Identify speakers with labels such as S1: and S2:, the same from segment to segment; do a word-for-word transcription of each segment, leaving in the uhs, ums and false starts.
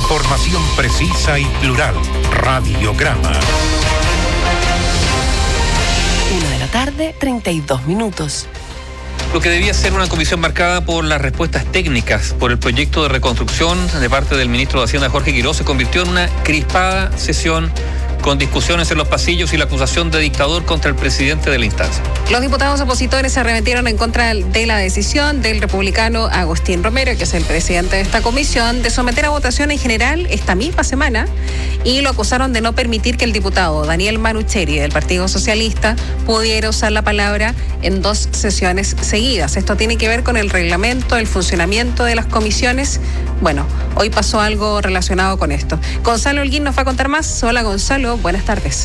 S1: Información precisa y plural. Radiograma.
S2: Una de la tarde, treinta y dos minutos.
S3: Lo que debía ser una comisión marcada por las respuestas técnicas por el proyecto de reconstrucción de parte del ministro de Hacienda, Jorge Quirós, se convirtió en una crispada sesión con discusiones en los pasillos y la acusación de dictador contra el presidente de la instancia.
S4: Los diputados opositores se arremetieron en contra de la decisión del republicano Agustín Romero, que es el presidente de esta comisión, de someter a votación en general esta misma semana, y lo acusaron de no permitir que el diputado Daniel Manucheri del Partido Socialista pudiera usar la palabra en dos sesiones seguidas. Esto tiene que ver con el reglamento, el funcionamiento de las comisiones. Bueno, hoy pasó algo relacionado con esto. Gonzalo Holguín nos va a contar más. Hola, Gonzalo, buenas tardes.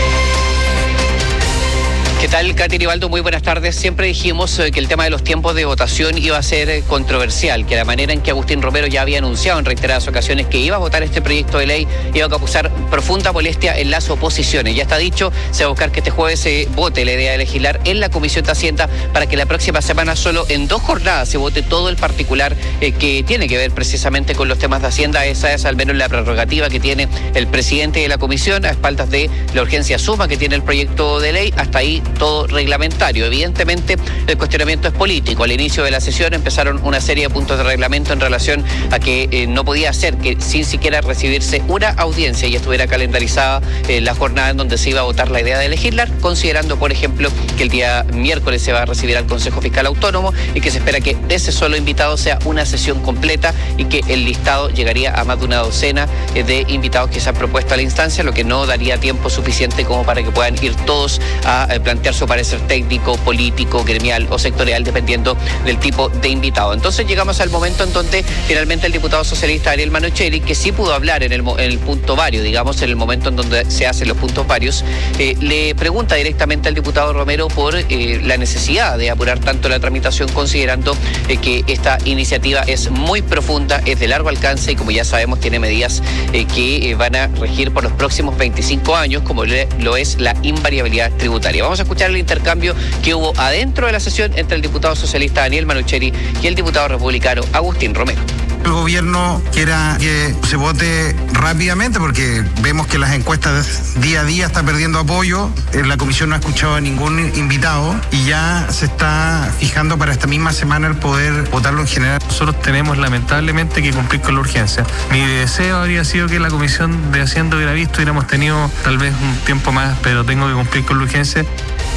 S5: ¿Qué tal, Katy Rivaldo? Muy buenas tardes. Siempre dijimos que el tema de los tiempos de votación iba a ser controversial, que la manera en que Agustín Romero ya había anunciado en reiteradas ocasiones que iba a votar este proyecto de ley iba a causar profunda molestia en las oposiciones. Ya está dicho, se va a buscar que este jueves se vote la idea de legislar en la Comisión de Hacienda para que la próxima semana solo en dos jornadas se vote todo el particular eh, que tiene que ver precisamente con los temas de Hacienda. Esa es al menos la prerrogativa que tiene el presidente de la Comisión a espaldas de la urgencia suma que tiene el proyecto de ley. Hasta ahí todo reglamentario. Evidentemente, el cuestionamiento es político. Al inicio de la sesión empezaron una serie de puntos de reglamento en relación a que eh, no podía ser que sin siquiera recibirse una audiencia y estuviera calendarizada eh, la jornada en donde se iba a votar la idea de legislar, considerando, por ejemplo, que el día miércoles se va a recibir al Consejo Fiscal Autónomo y que se espera que ese solo invitado sea una sesión completa y que el listado llegaría a más de una docena eh, de invitados que se han propuesto a la instancia, lo que no daría tiempo suficiente como para que puedan ir todos a eh, plantear su parecer técnico, político, gremial o sectorial, dependiendo del tipo de invitado. Entonces llegamos al momento en donde finalmente el diputado socialista Daniel Manucheri, que sí pudo hablar en el, en el punto vario, digamos, en el momento en donde se hacen los puntos varios, eh, le pregunta directamente al diputado Romero por eh, la necesidad de apurar tanto la tramitación, considerando eh, que esta iniciativa es muy profunda, es de largo alcance y, como ya sabemos, tiene medidas eh, que eh, van a regir por los próximos veinticinco años, como le, lo es la invariabilidad tributaria. Vamos a escuchar el intercambio que hubo adentro de la sesión entre el diputado socialista Daniel Manucheri y el diputado republicano Agustín Romero.
S6: El gobierno quiera que se vote rápidamente porque vemos que las encuestas día a día están perdiendo apoyo. En la comisión no ha escuchado a ningún invitado y ya se está fijando para esta misma semana el poder votarlo en general.
S7: Nosotros tenemos lamentablemente que cumplir con la urgencia. Mi deseo habría sido que la comisión de Hacienda hubiera visto, hubiéramos tenido tal vez un tiempo más, pero tengo que cumplir con la urgencia.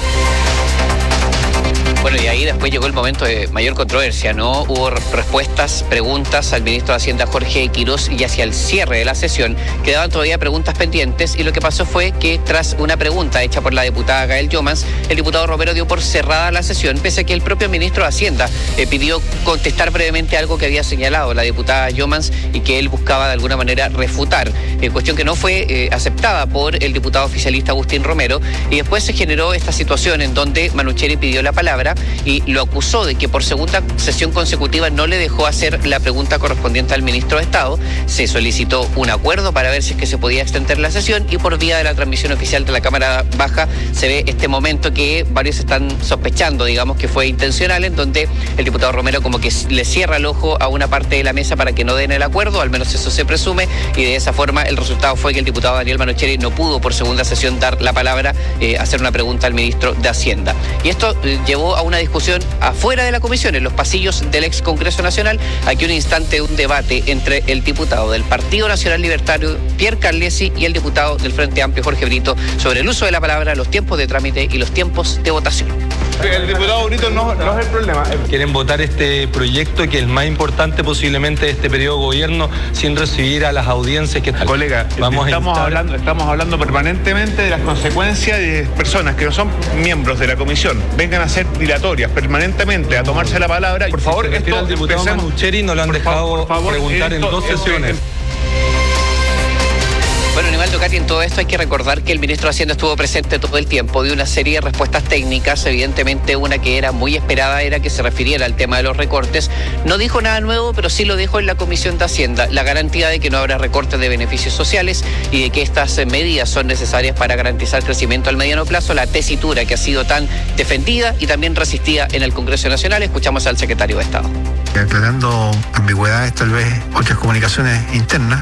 S5: Bueno, y ahí después llegó el momento de mayor controversia, ¿no? Hubo respuestas, preguntas al ministro de Hacienda, Jorge Quirós, y hacia el cierre de la sesión quedaban todavía preguntas pendientes, y lo que pasó fue que tras una pregunta hecha por la diputada Gael Llomans, el diputado Romero dio por cerrada la sesión, pese a que el propio ministro de Hacienda eh, pidió contestar brevemente algo que había señalado la diputada Llomans y que él buscaba de alguna manera refutar, eh, cuestión que no fue eh, aceptada por el diputado oficialista Agustín Romero, y después se generó esta situación en donde Manucheri pidió la palabra y lo acusó de que por segunda sesión consecutiva no le dejó hacer la pregunta correspondiente al ministro de Estado. Se solicitó un acuerdo para ver si es que se podía extender la sesión, y por vía de la transmisión oficial de la Cámara Baja se ve este momento que varios están sospechando, digamos, que fue intencional, en donde el diputado Romero como que le cierra el ojo a una parte de la mesa para que no den el acuerdo, al menos eso se presume, y de esa forma el resultado fue que el diputado Daniel Manucheri no pudo por segunda sesión dar la palabra, eh, hacer una pregunta al ministro de Hacienda. Y esto eh, llevó a una discusión afuera de la comisión, en los pasillos del ex Congreso Nacional. Aquí un instante, un debate entre el diputado del Partido Nacional Libertario, Pierre Carlesi, y el diputado del Frente Amplio, Jorge Brito, sobre el uso de la palabra, los tiempos de trámite y los tiempos de votación.
S8: El diputado Brito no, no es el problema.
S9: Quieren votar este proyecto, que es el más importante posiblemente de este periodo de gobierno, sin recibir a las audiencias que...
S8: Colega, vamos estamos, a hablando, estamos hablando permanentemente de las consecuencias de personas que no son miembros de la comisión. Vengan a ser dilatorias permanentemente, a tomarse la palabra.
S9: Por favor,
S8: si
S9: esto... al diputado Manucheri no lo han dejado por favor, preguntar esto, en dos esto, sesiones. Esto,
S5: Bueno, Rivaldo, Katy, en todo esto hay que recordar que el ministro de Hacienda estuvo presente todo el tiempo, dio una serie de respuestas técnicas. Evidentemente, una que era muy esperada era que se refiriera al tema de los recortes. No dijo nada nuevo, pero sí lo dijo en la Comisión de Hacienda, la garantía de que no habrá recortes de beneficios sociales y de que estas medidas son necesarias para garantizar crecimiento al mediano plazo, la tesitura que ha sido tan defendida y también resistida en el Congreso Nacional. Escuchamos al secretario de Estado.
S6: Aclarando ambigüedades, tal vez otras comunicaciones internas.